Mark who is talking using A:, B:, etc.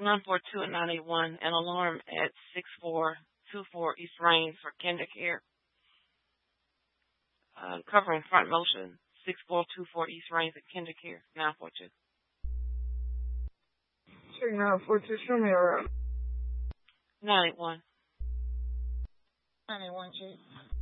A: 942 at 981, an alarm at 6424 East Rains for KinderCare. Covering front motion, 6424 East Rains at KinderCare, 942.
B: Check 942, show me around.
A: 981.
B: 981, Chief.